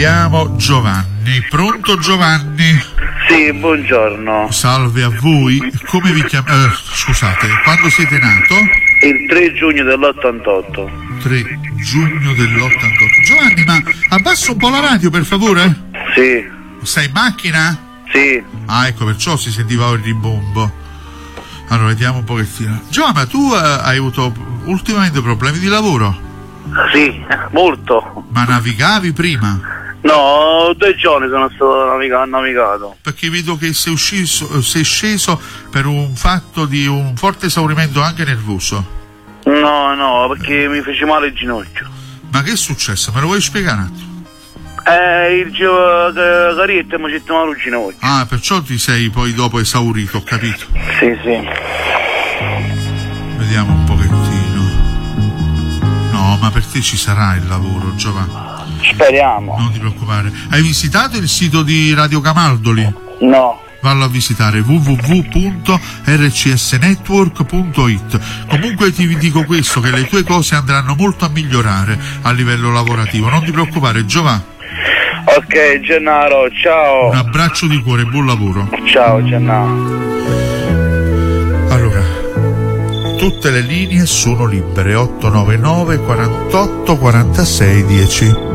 abbiamo Giovanni. Pronto Giovanni? Sì, buongiorno. Salve a voi. Come vi chiamate? Scusate, quando siete nato? Il 3 giugno dell'88. 3 giugno dell'88. Giovanni, ma abbassa un po' la radio per favore? Sì. Stai in macchina? Sì. Ah, ecco, perciò si sentiva il rimbombo. Allora, vediamo un pochettino. Giovanni, ma tu hai avuto ultimamente problemi di lavoro? Sì, molto. Ma navigavi prima? No, 2 giorni sono stato navigato. Perché vedo che sei sceso per un fatto di un forte esaurimento anche nervoso. No, perché mi fece male il ginocchio. Ma che è successo? Me lo vuoi spiegare un attimo? Il carietta mi c'è male il ginocchio. Ah, perciò ti sei poi dopo esaurito, ho capito. Sì. Vediamo un pochettino. No, ma per te ci sarà il lavoro, Giovanni. Speriamo. Non ti preoccupare. Hai visitato il sito di Radio Camaldoli? No. Vallo a visitare www.rcsnetwork.it. Comunque ti dico questo, che le tue cose andranno molto a migliorare a livello lavorativo. Non ti preoccupare, Giovanni. Ok, Gennaro, ciao. Un abbraccio di cuore, buon lavoro. Ciao, Gennaro. Allora, tutte le linee sono libere. 899 48 46 10.